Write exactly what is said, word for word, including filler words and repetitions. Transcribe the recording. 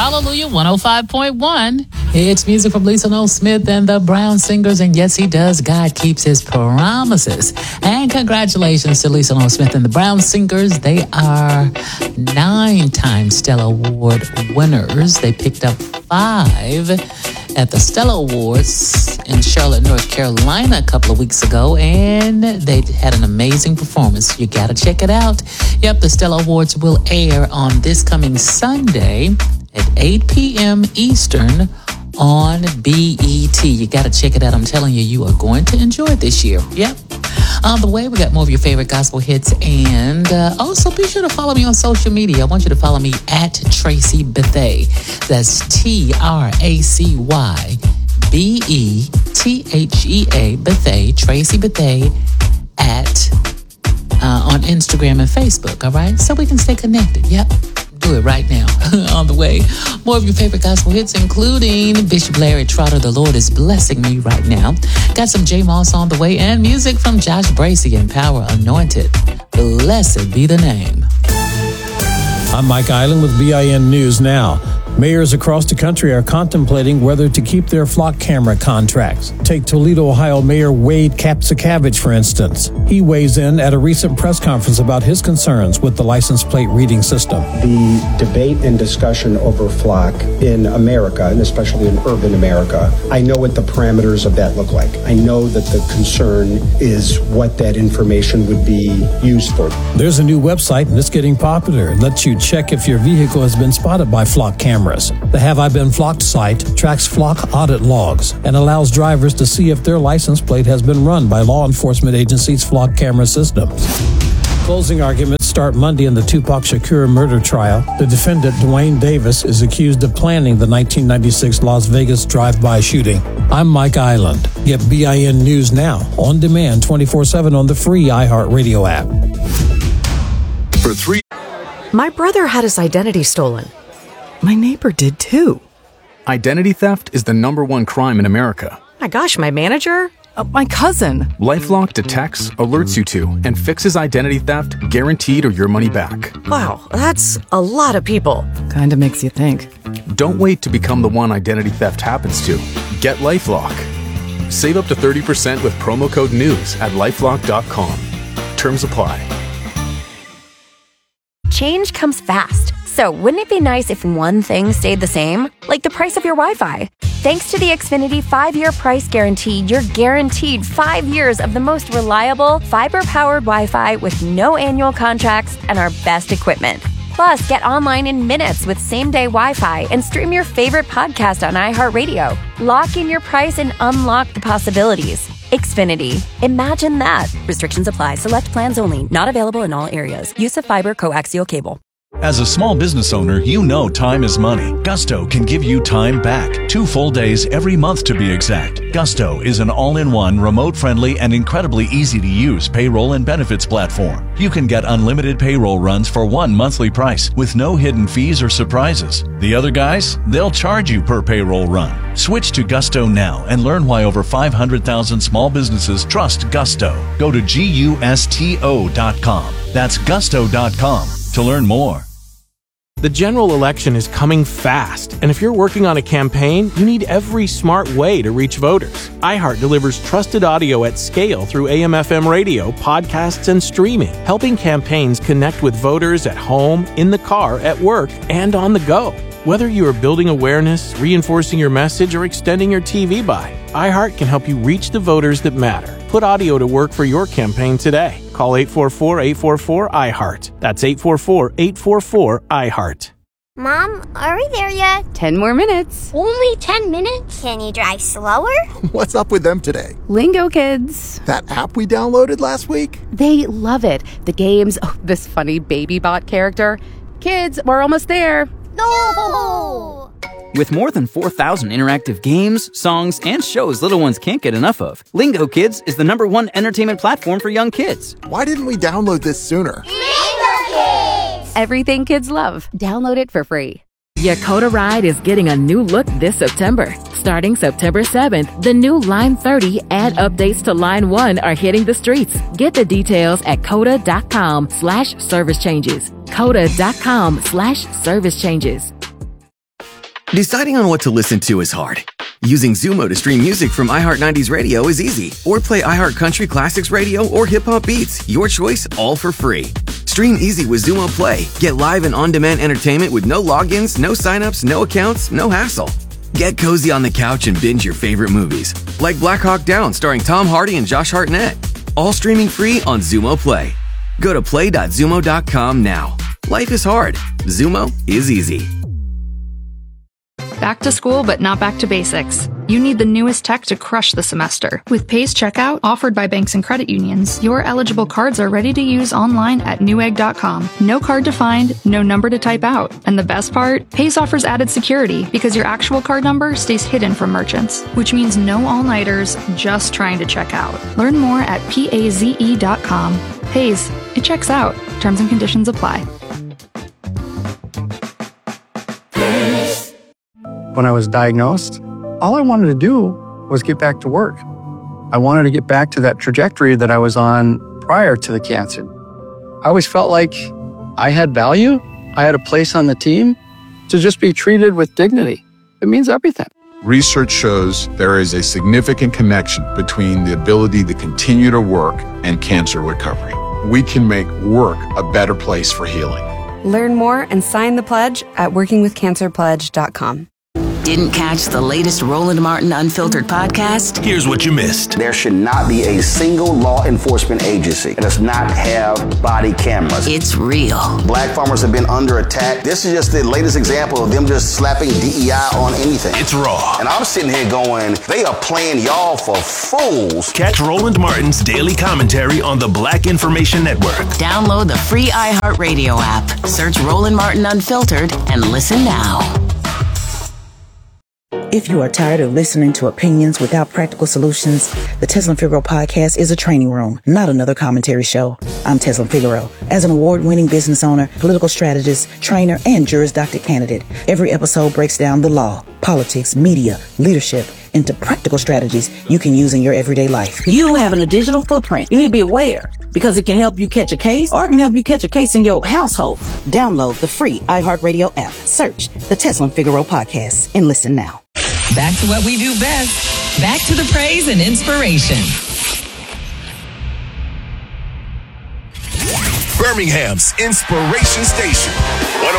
Hallelujah one oh five point one. It's music from Lisa Noel Smith and the Brown Singers, and yes, he does. God keeps his promises. And congratulations to Lisa Noel Smith and the Brown Singers. They are nine-time Stella Award winners. They picked up five at the Stella Awards in Charlotte, North Carolina a couple of weeks ago, and they had an amazing performance. You gotta check it out. Yep, the Stella Awards will air on this coming Sunday at eight p.m. Eastern on B E T. You got to check it out. I'm telling you, you are going to enjoy it this year. Yep. On the way, we got more of your favorite gospel hits. And uh, also be sure to follow me on social media. I want you to follow me at Tracy Bethea. That's T R A C Y B E T H E A, Bethea, Tracy Bethea, at uh, on Instagram and Facebook. All right? So we can stay connected. Yep. Do it right now. On the way, more of your favorite gospel hits, including Bishop Larry Trotter, The Lord is Blessing Me Right Now. Got some J Moss on the way, and music from Josh Bracey and Power Anointed. Blessed be the name. I'm Mike Island with B I N News Now. Mayors across the country are contemplating whether to keep their flock camera contracts. Take Toledo, Ohio Mayor Wade Kapsakavich, for instance. He weighs in at a recent press conference about his concerns with the license plate reading system. The debate and discussion over flock in America, and especially in urban America, I know what the parameters of that look like. I know that the concern is what that information would be used for. There's a new website, and it's getting popular. It lets you check if your vehicle has been spotted by flock cameras. The Have I Been Flocked site tracks flock audit logs and allows drivers to see if their license plate has been run by law enforcement agencies' flock camera systems. Closing arguments start Monday in the Tupac Shakur murder trial. The defendant, Dwayne Davis, is accused of planning the nineteen ninety-six Las Vegas drive-by shooting. I'm Mike Island. Get B I N News Now on demand twenty-four seven on the free iHeartRadio app. For three. My brother had his identity stolen. My neighbor did too. Identity theft is the number one crime in America. My gosh, my manager? Uh, my cousin. LifeLock detects, alerts you to, and fixes identity theft guaranteed or your money back. Wow, that's a lot of people. Kinda makes you think. Don't wait to become the one identity theft happens to. Get LifeLock. Save up to thirty percent with promo code NEWS at lifelock dot com. Terms apply. Change comes fast. So wouldn't it be nice if one thing stayed the same? Like the price of your Wi-Fi. Thanks to the Xfinity five-year price guarantee, you're guaranteed five years of the most reliable, fiber-powered Wi-Fi with no annual contracts and our best equipment. Plus, get online in minutes with same-day Wi-Fi and stream your favorite podcast on iHeartRadio. Lock in your price and unlock the possibilities. Xfinity. Imagine that. Restrictions apply. Select plans only. Not available in all areas. Use of fiber coaxial cable. As a small business owner, you know time is money. Gusto can give you time back. Two full days every month to be exact. Gusto is an all-in-one, remote-friendly, and incredibly easy-to-use payroll and benefits platform. You can get unlimited payroll runs for one monthly price with no hidden fees or surprises. The other guys, they'll charge you per payroll run. Switch to Gusto now and learn why over five hundred thousand small businesses trust Gusto. Go to gusto dot com. That's gusto dot com to learn more. The general election is coming fast, and if you're working on a campaign, you need every smart way to reach voters. iHeart delivers trusted audio at scale through A M F M radio, podcasts, and streaming, helping campaigns connect with voters at home, in the car, at work, and on the go. Whether you are building awareness, reinforcing your message, or extending your T V buy, iHeart can help you reach the voters that matter. Put audio to work for your campaign today. Call eight four four, eight four four, iHeart. That's eight four four, eight four four, iHeart. Mom, are we there yet? Ten more minutes. Only ten minutes? Can you drive slower? What's up with them today? Lingo Kids. That app we downloaded last week? They love it. The games, oh, this funny baby bot character. Kids, we're almost there. No! With more than four thousand interactive games, songs, and shows little ones can't get enough of, Lingo Kids is the number one entertainment platform for young kids. Why didn't we download this sooner? Lingo Kids! Everything kids love. Download it for free. Yakota Ride is getting a new look this September. Starting September seventh, the new Line thirty and updates to Line one are hitting the streets. Get the details at coda.com slash service changes. coda.com slash service changes. Deciding on what to listen to is hard. Using Zumo to stream music from iHeart nineties Radio is easy. Or play iHeart Country Classics Radio or Hip Hop Beats. Your choice, all for free. Stream easy with Zumo Play. Get live and on-demand entertainment with no logins, no signups, no accounts, no hassle. Get cozy on the couch and binge your favorite movies. Like Black Hawk Down starring Tom Hardy and Josh Hartnett. All streaming free on Zumo Play. Go to play dot zumo dot com now. Life is hard. Zumo is easy. Back to school, but not back to basics. You need the newest tech to crush the semester. With Pays Checkout, offered by banks and credit unions, your eligible cards are ready to use online at newegg dot com. No card to find, no number to type out. And the best part? Pays offers added security because your actual card number stays hidden from merchants, which means no all-nighters just trying to check out. Learn more at paze dot com. Pays, it checks out. Terms and conditions apply. When I was diagnosed, all I wanted to do was get back to work. I wanted to get back to that trajectory that I was on prior to the cancer. I always felt like I had value. I had a place on the team to just be treated with dignity. It means everything. Research shows there is a significant connection between the ability to continue to work and cancer recovery. We can make work a better place for healing. Learn more and sign the pledge at working with cancer pledge dot com. Didn't catch the latest Roland Martin Unfiltered podcast? Here's what you missed. There should not be a single law enforcement agency that does not have body cameras. It's real. Black farmers have been under attack. This is just the latest example of them just slapping D E I on anything. It's raw. And I'm sitting here going, they are playing y'all for fools. Catch Roland Martin's daily commentary on the Black Information Network. Download the free iHeartRadio app. Search Roland Martin Unfiltered and listen now. If you are tired of listening to opinions without practical solutions, the Tezlyn Figaro podcast is a training room, not another commentary show. I'm Tezlyn Figaro. As an award-winning business owner, political strategist, trainer, and Juris Doctor candidate, every episode breaks down the law, politics, media, leadership, into practical strategies you can use in your everyday life. You having a digital footprint. You need to be aware because it can help you catch a case or it can help you catch a case in your household. Download the free iHeartRadio app. Search the Tezlyn Figaro podcast and listen now. Back to what we do best. Back to the praise and inspiration. Birmingham's Inspiration Station. one